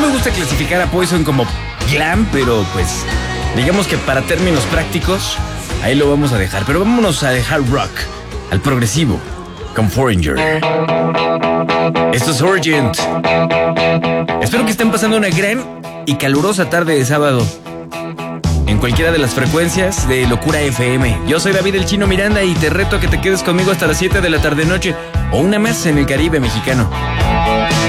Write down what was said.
me gusta clasificar a Poison como glam, pero pues digamos que para términos prácticos ahí lo vamos a dejar. Pero vámonos a dejar rock, al progresivo, con Foreigner. Esto es Urgent. Espero que estén pasando una gran y calurosa tarde de sábado en cualquiera de las frecuencias de Locura FM. Yo soy David el Chino Miranda y te reto a que te quedes conmigo hasta las 7 de la tarde noche o una más en el Caribe mexicano.